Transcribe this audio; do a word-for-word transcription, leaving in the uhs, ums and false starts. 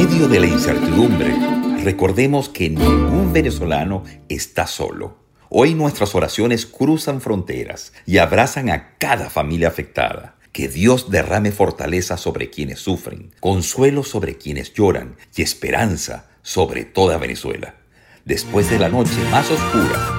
medio de la incertidumbre, recordemos que ningún venezolano está solo. Hoy nuestras oraciones cruzan fronteras y abrazan a cada familia afectada. Que Dios derrame fortaleza sobre quienes sufren, consuelo sobre quienes lloran y esperanza sobre toda Venezuela. Después de la noche más oscura,